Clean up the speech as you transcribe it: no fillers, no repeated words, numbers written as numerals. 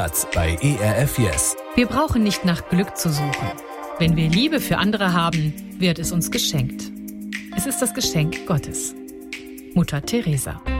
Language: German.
bei ERF Yes. Wir brauchen nicht nach Glück zu suchen. Wenn wir Liebe für andere haben, wird es uns geschenkt. Es ist das Geschenk Gottes. Mutter Teresa.